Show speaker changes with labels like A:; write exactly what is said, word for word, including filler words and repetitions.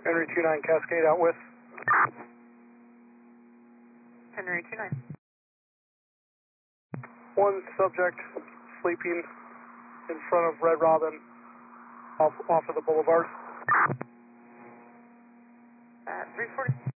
A: Henry two nine Cascade out with.
B: Henry two nine.
A: One subject sleeping in front of Red Robin off, off of the boulevard.
B: Uh, three forty.